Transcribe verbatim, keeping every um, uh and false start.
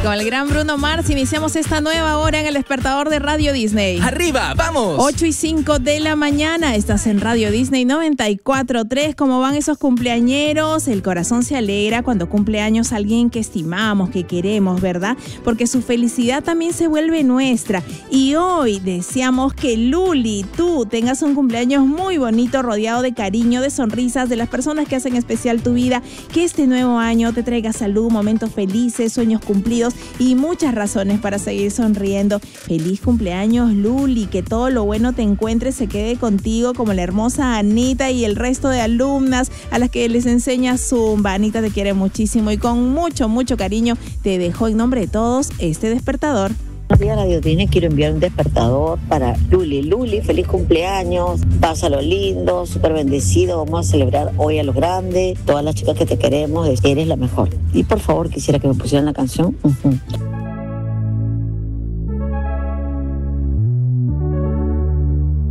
con el gran Bruno Mars iniciamos esta nueva hora en el despertador de Radio Disney. ¡Arriba, vamos! ocho y cinco de la mañana, estás en Radio Disney noventa y cuatro punto tres. ¿Cómo van esos cumpleañeros? El corazón se alegra cuando cumple años alguien que estimamos, que queremos, ¿verdad? Porque su felicidad también se vuelve nuestra. Y hoy deseamos que Luli, tú tengas un cumpleaños muy bonito, rodeado de cariño, de sonrisas, de las personas que hacen especial tu vida. Que este nuevo año te traiga salud, momentos felices, sueños cumplidos y muchas razones para seguir sonriendo. Feliz cumpleaños, Luli, que todo lo bueno te encuentre, se quede contigo, como la hermosa Anita y el resto de alumnas a las que les enseña Zumba. Anita te quiere muchísimo y con mucho, mucho cariño te dejo en nombre de todos este despertador. Buenos días, Radio Disney. Quiero enviar un despertador para Luli. Luli, feliz cumpleaños, pásalo lindo, súper bendecido. Vamos a celebrar hoy a lo grande. Todas las chicas que te queremos, eres la mejor. Y por favor, quisiera que me pusieran la canción. Uh-huh.